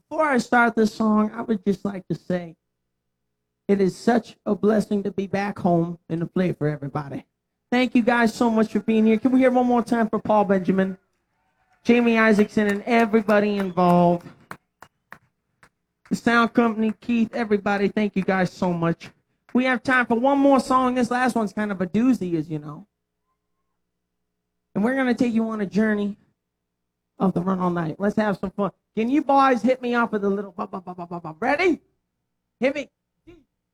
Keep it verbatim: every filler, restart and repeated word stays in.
Before I start this song, I would just like to say it is such a blessing to be back home in the play for everybody. Thank you guys so much for being here. Can we hear one more time for Paul Benjamin, Jamie Isaacson, and everybody involved? The sound company, Keith, everybody, thank you guys so much. We have time for one more song. This last one's kind of a doozy, as you know. And we're going to take you on a journey of the run all night. Let's have some fun. Can you boys hit me off with a little... Ready? Hit me.